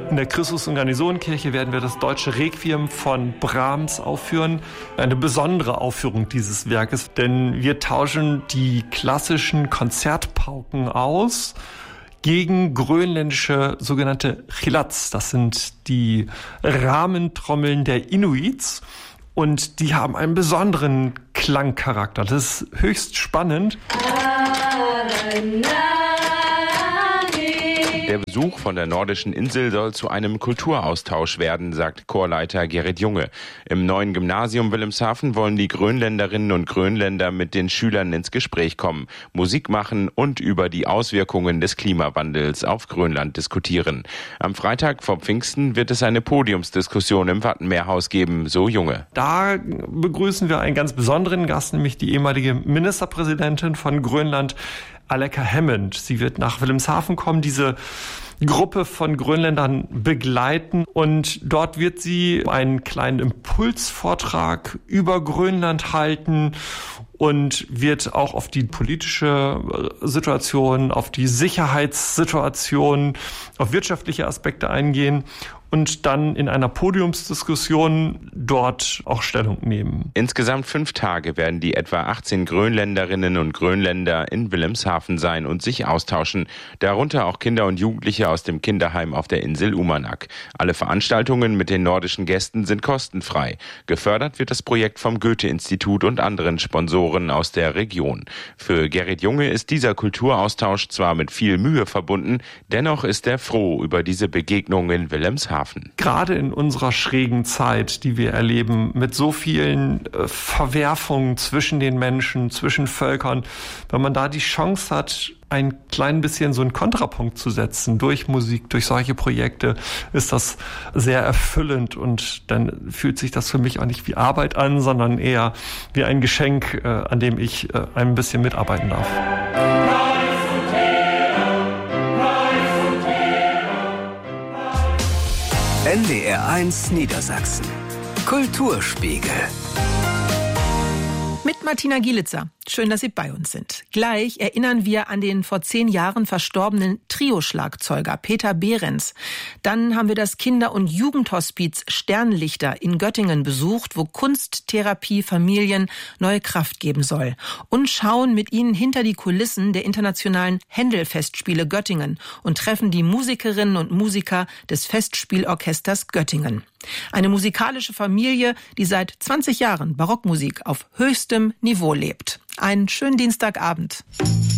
In der Christus- und Garnisonenkirche werden wir das Deutsche Requiem von Brahms aufführen. Eine besondere Aufführung dieses Werkes, denn wir tauschen die klassischen Konzertpauken aus gegen grönländische sogenannte chilats. Das sind die Rahmentrommeln der Inuits und die haben einen besonderen Klangcharakter. Das ist höchst spannend. Der Besuch von der nordischen Insel soll zu einem Kulturaustausch werden, sagt Chorleiter Gerrit Junge. Im neuen Gymnasium Wilhelmshaven wollen die Grönländerinnen und Grönländer mit den Schülern ins Gespräch kommen, Musik machen und über die Auswirkungen des Klimawandels auf Grönland diskutieren. Am Freitag vor Pfingsten wird es eine Podiumsdiskussion im Wattenmeerhaus geben, so Junge. Da begrüßen wir einen ganz besonderen Gast, nämlich die ehemalige Ministerpräsidentin von Grönland, Aleqa Hammond. Sie wird nach Wilhelmshaven kommen, diese Gruppe von Grönländern begleiten und dort wird sie einen kleinen Impulsvortrag über Grönland halten und wird auch auf die politische Situation, auf die Sicherheitssituation, auf wirtschaftliche Aspekte eingehen und dann in einer Podiumsdiskussion dort auch Stellung nehmen. Insgesamt 5 Tage werden die etwa 18 Grönländerinnen und Grönländer in Wilhelmshaven sein und sich austauschen, darunter auch Kinder und Jugendliche aus dem Kinderheim auf der Insel Uummannaq. Alle Veranstaltungen mit den nordischen Gästen sind kostenfrei. Gefördert wird das Projekt vom Goethe-Institut und anderen Sponsoren aus der Region. Für Gerrit Junge ist dieser Kulturaustausch zwar mit viel Mühe verbunden, dennoch ist er froh über diese Begegnung in Wilhelmshaven. Gerade in unserer schrägen Zeit, die wir erleben, mit so vielen Verwerfungen zwischen den Menschen, zwischen Völkern, wenn man da die Chance hat, ein klein bisschen so einen Kontrapunkt zu setzen durch Musik, durch solche Projekte, ist das sehr erfüllend und dann fühlt sich das für mich auch nicht wie Arbeit an, sondern eher wie ein Geschenk, an dem ich ein bisschen mitarbeiten darf. NDR1 Niedersachsen. Kulturspiegel. Mit Martina Gielitzer. Schön, dass Sie bei uns sind. Gleich erinnern wir an den vor 10 Jahren verstorbenen Trio-Schlagzeuger Peter Behrens. Dann haben wir das Kinder- und Jugendhospiz Sternlichter in Göttingen besucht, wo Kunsttherapie Familien neue Kraft geben soll. Und schauen mit ihnen hinter die Kulissen der internationalen Händel-Festspiele Göttingen und treffen die Musikerinnen und Musiker des Festspielorchesters Göttingen. Eine musikalische Familie, die seit 20 Jahren Barockmusik auf höchstem Niveau lebt. Einen schönen Dienstagabend.